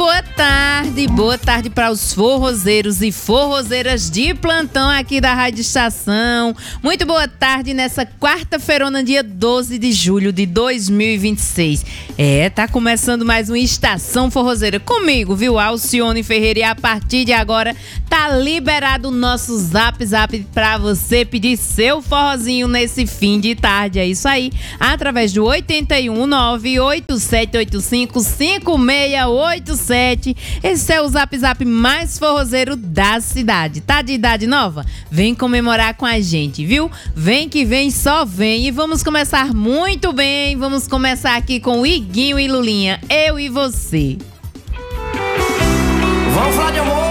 Boa tarde para os forrozeiros e forrozeiras de plantão aqui da Rádio Estação. Muito boa tarde nessa quarta-feirona, dia 12 de julho de 2026. Tá começando mais uma Estação Forrozeira comigo, viu? Alcione Ferreira, e a partir de agora tá liberado o nosso zap para você pedir seu forrozinho nesse fim de tarde. É isso aí, através do 81987855687. Esse é o zap mais forrozeiro da cidade. Tá de idade nova? Vem comemorar com a gente, viu? Vem que vem, só vem. E vamos começar muito bem. Vamos começar aqui com o Iguinho e Lulinha, Eu e Você. Vamos falar de amor.